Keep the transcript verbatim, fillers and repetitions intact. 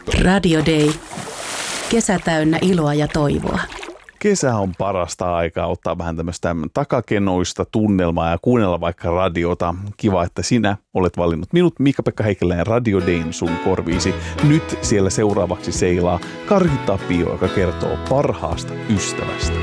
Radio Day. Kesä täynnä iloa ja toivoa. Kesä on parasta aikaa ottaa vähän tämmöistä takakenoista tunnelmaa ja kuunnella vaikka radiota. Kiva, että sinä olet valinnut minut, Miikka-Pekka Heikkilä ja Radio Dayn sun korviisi. Nyt siellä seuraavaksi seilaa Karhi Tapio, joka kertoo parhaasta ystävästä.